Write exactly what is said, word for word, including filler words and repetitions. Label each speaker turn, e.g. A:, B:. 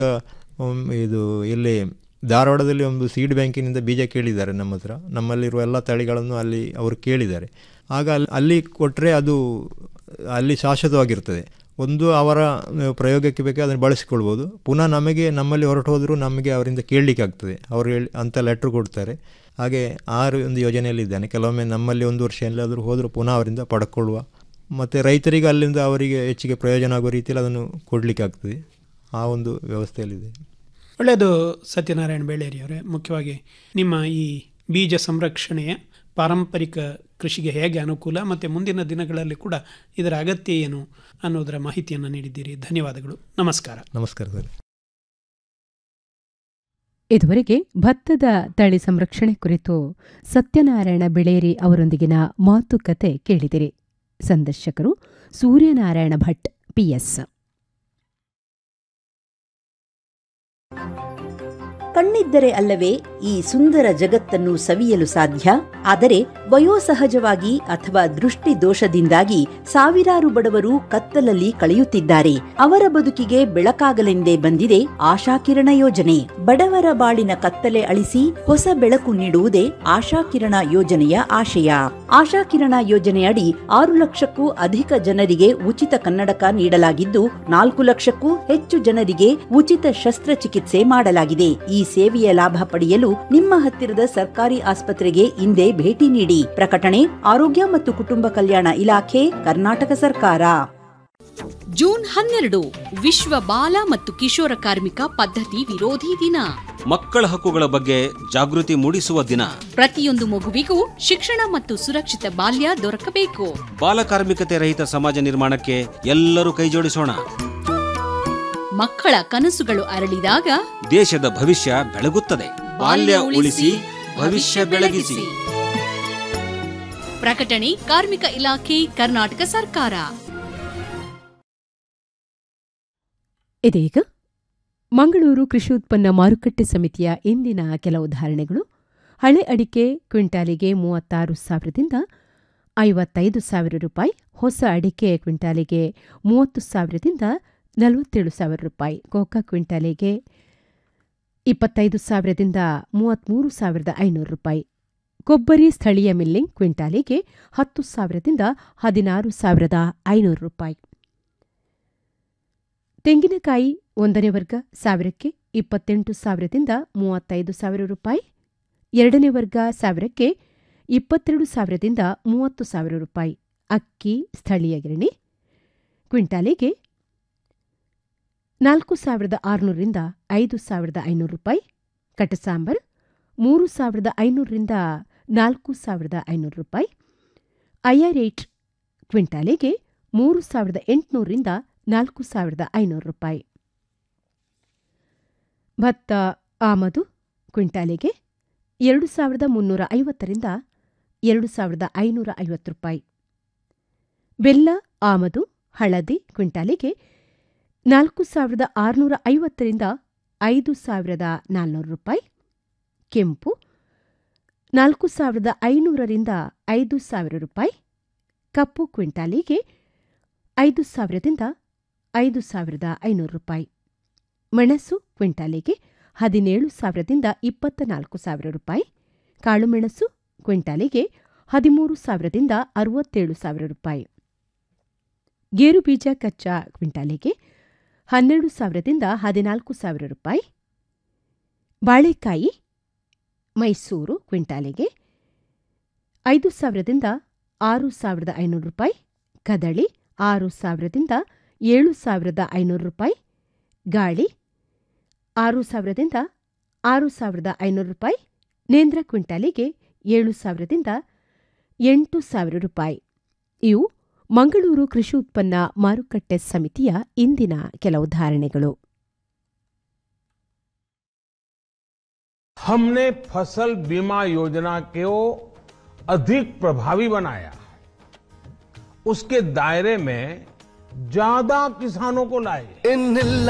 A: ಇದು ಇಲ್ಲಿ ಧಾರವಾಡದಲ್ಲಿ ಒಂದು ಸೀಡ್ ಬ್ಯಾಂಕಿನಿಂದ ಬೀಜ ಕೇಳಿದ್ದಾರೆ ನಮ್ಮ ಹತ್ರ, ನಮ್ಮಲ್ಲಿರುವ ಎಲ್ಲ ತಳಿಗಳನ್ನು ಅಲ್ಲಿ ಅವರು ಕೇಳಿದ್ದಾರೆ. ಆಗ ಅಲ್ಲಿ ಅಲ್ಲಿ ಕೊಟ್ಟರೆ ಅದು ಅಲ್ಲಿ ಶಾಶ್ವತವಾಗಿರ್ತದೆ. ಒಂದು ಅವರ ಪ್ರಯೋಗಕ್ಕೆ ಬೇಕಾಗಿ ಅದನ್ನು ಬಳಸಿಕೊಳ್ಬೋದು, ಪುನಃ ನಮಗೆ ನಮ್ಮಲ್ಲಿ ಹೊರಟು ಹೋದರೂ ನಮಗೆ ಅವರಿಂದ ಕೇಳಲಿಕ್ಕೆ ಆಗ್ತದೆ, ಅವರು ಹೇಳಿ ಅಂಥ ಲೆಟ್ರ್ ಕೊಡ್ತಾರೆ. ಹಾಗೆ ಆರು ಒಂದು ಯೋಜನೆಯಲ್ಲಿದ್ದಾನೆ. ಕೆಲವೊಮ್ಮೆ ನಮ್ಮಲ್ಲಿ ಒಂದು ವರ್ಷ ಎಲ್ಲಾದರೂ ಹೋದರೂ ಪುನಃ ಅವರಿಂದ ಪಡ್ಕೊಳ್ಳುವ, ಮತ್ತು ರೈತರಿಗೆ ಅಲ್ಲಿಂದ ಅವರಿಗೆ ಹೆಚ್ಚಿಗೆ ಪ್ರಯೋಜನ ಆಗುವ ರೀತಿಯಲ್ಲಿ ಅದನ್ನು ಕೊಡಲಿಕ್ಕೆ ಆಗ್ತದೆ. ಆ ಒಂದು ವ್ಯವಸ್ಥೆಯಲ್ಲಿದೆ.
B: ಒಳ್ಳೆಯದು ಸತ್ಯನಾರಾಯಣ ಬೇಳೇರಿಯವರೇ, ಮುಖ್ಯವಾಗಿ ನಿಮ್ಮ ಈ ಬೀಜ ಸಂರಕ್ಷಣೆಯ ಪಾರಂಪರಿಕ ಕೃಷಿಗೆ ಹೇಗೆ ಅನುಕೂಲ ಮತ್ತು ಮುಂದಿನ ದಿನಗಳಲ್ಲಿ ಕೂಡ ಇದರ ಅಗತ್ಯ ಏನು ಅನ್ನೋದರ ಮಾಹಿತಿಯನ್ನು ನೀಡಿದ್ದೀರಿ. ಧನ್ಯವಾದಗಳು. ನಮಸ್ಕಾರ.
A: ನಮಸ್ಕಾರ ಸರ್.
C: ಇದುವರೆಗೆ ಭತ್ತದ ತಳಿ ಸಂರಕ್ಷಣೆ ಕುರಿತು ಸತ್ಯನಾರಾಯಣ ಬೆಳೇರಿ ಅವರೊಂದಿಗಿನ ಮಾತುಕತೆ ಕೇಳಿದಿರಿ. ಸಂದರ್ಶಕರು ಸೂರ್ಯನಾರಾಯಣ ಭಟ್, ಪಿಎಸ್.
D: ಕಣ್ಣಿದ್ದರೆ ಅಲ್ಲವೇ ಈ ಸುಂದರ ಜಗತ್ತನ್ನು ಸವಿಯಲು ಸಾಧ್ಯ. ಆದರೆ ವಯೋಸಹಜವಾಗಿ ಅಥವಾ ದೃಷ್ಟಿ ದೋಷದಿಂದಾಗಿ ಸಾವಿರಾರು ಬಡವರು ಕತ್ತಲಲ್ಲಿ ಕಳೆಯುತ್ತಿದ್ದಾರೆ. ಅವರ ಬದುಕಿಗೆ ಬೆಳಕಾಗಲೆಂದೇ ಬಂದಿದೆ ಆಶಾಕಿರಣ ಯೋಜನೆ. ಬಡವರ ಬಾಳಿನ ಕತ್ತಲೆ ಅಳಿಸಿ ಹೊಸ ಬೆಳಕು ನೀಡುವುದೇ ಆಶಾಕಿರಣ ಯೋಜನೆಯ ಆಶಯ. ಆಶಾಕಿರಣ ಯೋಜನೆಯಡಿ ಆರು ಲಕ್ಷಕ್ಕೂ ಅಧಿಕ ಜನರಿಗೆ ಉಚಿತ ಕನ್ನಡಕ ನೀಡಲಾಗಿದ್ದು, ನಾಲ್ಕು ಲಕ್ಷಕ್ಕೂ ಹೆಚ್ಚು ಜನರಿಗೆ ಉಚಿತ ಶಸ್ತ್ರಚಿಕಿತ್ಸೆ ಮಾಡಲಾಗಿದೆ. ಈ ಸೇವೆಯ ಲಾಭ ಪಡೆಯಲು ನಿಮ್ಮ ಹತ್ತಿರದ ಸರ್ಕಾರಿ ಆಸ್ಪತ್ರೆಗೆ ಇಂದೇ ಭೇಟಿ ನೀಡಿ. ಪ್ರಕಟಣೆ ಆರೋಗ್ಯ ಮತ್ತು ಕುಟುಂಬ ಕಲ್ಯಾಣ ಇಲಾಖೆ, ಕರ್ನಾಟಕ ಸರ್ಕಾರ.
E: ಜೂನ್ ಹನ್ನೆರಡು ವಿಶ್ವ ಬಾಲ ಮತ್ತು ಕಿಶೋರ ಕಾರ್ಮಿಕ ಪದ್ಧತಿ ವಿರೋಧಿ ದಿನ.
F: ಮಕ್ಕಳ ಹಕ್ಕುಗಳ ಬಗ್ಗೆ ಜಾಗೃತಿ ಮೂಡಿಸುವ ದಿನ.
E: ಪ್ರತಿಯೊಂದು ಮಗುವಿಗೂ ಶಿಕ್ಷಣ ಮತ್ತು ಸುರಕ್ಷಿತ ಬಾಲ್ಯ ದೊರಕಬೇಕು.
F: ಬಾಲಕಾರ್ಮಿಕತೆ ರಹಿತ ಸಮಾಜ ನಿರ್ಮಾಣಕ್ಕೆ ಎಲ್ಲರೂ ಕೈಜೋಡಿಸೋಣ.
E: ಮಕ್ಕಳ ಕನಸುಗಳು ಅರಳಿದಾಗ
F: ದೇಶದ ಭವಿಷ್ಯ ಬೆಳಗುತ್ತದೆ. ಬಾಲ್ಯ ಉಳಿಸಿ, ಭವಿಷ್ಯ ಬೆಳಗಿಸಿ.
E: ಪ್ರಕಟಣೆ ಕಾರ್ಮಿಕ ಇಲಾಖೆ, ಕರ್ನಾಟಕ ಸರ್ಕಾರ.
C: ಇದೀಗ ಮಂಗಳೂರು ಕೃಷಿ ಉತ್ಪನ್ನ ಮಾರುಕಟ್ಟೆ ಸಮಿತಿಯ ಇಂದಿನ ಕೆಲವು ಧಾರಣೆಗಳು. ಹಳೆ ಅಡಿಕೆ ಕ್ವಿಂಟಾಲಿಗೆ ಮೂವತ್ತಾರು ಸಾವಿರದಿಂದ ಐವತ್ತೈದು ಸಾವಿರ ರೂಪಾಯಿ, ಹೊಸ ಅಡಿಕೆ ಕ್ವಿಂಟಾಲಿಗೆ ಮೂವತ್ತು ಸಾವಿರದಿಂದ ನಲವತ್ತೇಳು ಸಾವಿರ ರೂಪಾಯಿ, ಕೋಕಾ ಕ್ವಿಂಟಾಲಿಗೆ ಇಪ್ಪತ್ತೈದು ಸಾವಿರದಿಂದ ಮೂವತ್ತ್ಮೂರು ಸಾವಿರದ ಐನೂರು ರೂಪಾಯಿ, ಕೊಬ್ಬರಿ ಸ್ಥಳೀಯ ಮಿಲ್ಲಿಂಗ್ ಕ್ವಿಂಟಾಲಿಗೆ ಹತ್ತು ಸಾವಿರದಿಂದ ಹದಿನಾರು ಸಾವಿರದ ಐನೂರು ರೂಪಾಯಿ, ತೆಂಗಿನಕಾಯಿ ಒಂದನೇ ವರ್ಗ ಸಾವಿರಕ್ಕೆ ಇಪ್ಪತ್ತೆಂಟು ಸಾವಿರದಿಂದ ಮೂವತ್ತೈದು ಸಾವಿರ ರೂಪಾಯಿ, ಎರಡನೇ ವರ್ಗ ಸಾವಿರಕ್ಕೆ ಇಪ್ಪತ್ತೆರಡು ಸಾವಿರದಿಂದ ಮೂವತ್ತು ಸಾವಿರ ರೂಪಾಯಿ, ಅಕ್ಕಿ ಸ್ಥಳೀಯ ಗಿರಣಿ ಕ್ವಿಂಟಾಲಿಗೆ ನಾಲ್ಕು ಸಾವಿರದ ಆರುನೂರರಿಂದ ಐದು ಸಾವಿರದ ಐನೂರು ರೂಪಾಯಿ, ಕಟಸಾಂಬರ್ ಮೂರು ಸಾವಿರದ ಐನೂರರಿಂದ ನಾಲ್ಕು ಸಾವಿರದ ಐನೂರು ರೂಪಾಯಿ, ಐಆರ್ಏಟ್ ಕ್ವಿಂಟಾಲಿಗೆ ಮೂರು ಸಾವಿರದ ಎಂಟುನೂರರಿಂದ ನಾಲ್ಕು ಸಾವಿರದ ಐನೂರು ರೂಪಾಯಿ, ಭತ್ತ ಆಮದು ಕ್ವಿಂಟಾಲಿಗೆ ಎರಡು ಸಾವಿರದ ಮುನ್ನೂರ ಐವತ್ತರಿಂದ ಎರಡು ಸಾವಿರದ ಐನೂರ ಐವತ್ತು ರೂಪಾಯಿ, ಬೆಲ್ಲ ಆಮದು ಹಳದಿ ಕ್ವಿಂಟಾಲಿಗೆ ನಾಲ್ಕು ಸಾವಿರದ ಆರುನೂರ ಐವತ್ತರಿಂದ ಐದು ಸಾವಿರದ ನಾಲ್ನೂರು ರೂಪಾಯಿ, ಕೆಂಪು ನಾಲ್ಕು ಸಾವಿರದ ಐನೂರರಿಂದ ಐದು ಸಾವಿರ ರೂಪಾಯಿ, ಕಪ್ಪು ಕ್ವಿಂಟಾಲಿಗೆ ಐದು ಸಾವಿರದಿಂದ ಐದು ಸಾವಿರದ ಐನೂರು ರೂಪಾಯಿ, ಮೆಣಸು ಕ್ವಿಂಟಾಲಿಗೆ ಹದಿನೇಳು ಸಾವಿರದಿಂದ ಇಪ್ಪತ್ತ ನಾಲ್ಕು ಸಾವಿರ ರೂಪಾಯಿ, ಕಾಳುಮೆಣಸು ಕ್ವಿಂಟಾಲಿಗೆ ಹದಿಮೂರು ಸಾವಿರದಿಂದ ಅರವತ್ತೇಳು ಸಾವಿರ ರೂಪಾಯಿ, ಗೇರು ಬೀಜ ಕಚ್ಚಾ ಕ್ವಿಂಟಾಲಿಗೆ ಹನ್ನೆರಡು ಸಾವಿರದಿಂದ ಹದಿನಾಲ್ಕು ಸಾವಿರ ರೂಪಾಯಿ, ಬಾಳೆಕಾಯಿ ಮೈಸೂರು ಕ್ವಿಂಟಾಲಿಗೆ ಐದು ಸಾವಿರದಿಂದ ಆರು ಸಾವಿರದ ಐನೂರು ರೂಪಾಯಿ, ಕದಳಿ ಆರು ಸಾವಿರದಿಂದ ಏಳು ಸಾವಿರದ ಐನೂರು ರೂಪಾಯಿ, ಗಾಳಿ ಆರು ಸಾವಿರದಿಂದ ಆರು ಸಾವಿರದ ಐನೂರು ರೂಪಾಯಿ, ನೇಂದ್ರ ಕ್ವಿಂಟಾಲಿಗೆ ಏಳು ಸಾವಿರದಿಂದ ಎಂಟು ಸಾವಿರ ರೂಪಾಯಿ. ಇವು ಮಂಗಳೂರು ಕೃಷಿ ಉತ್ಪನ್ನ ಮಾರುಕಟ್ಟೆ ಸಮಿತಿಯ ಇಂದಿನ ಕೆಲವು ಧಾರಣೆಗಳು.
G: हमने फसल बीमा योजना को अधिक प्रभावी बनाया, उसके दायरे में ज्यादा किसानों को लाए.